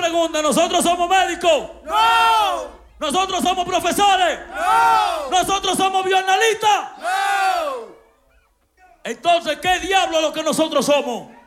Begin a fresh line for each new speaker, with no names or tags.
pregunta, ¿nosotros somos médicos?
¡No!
¿Nosotros somos profesores?
¡No!
¿Nosotros somos bioanalistas?
¡No!
Entonces, ¿qué diablo es lo que nosotros somos?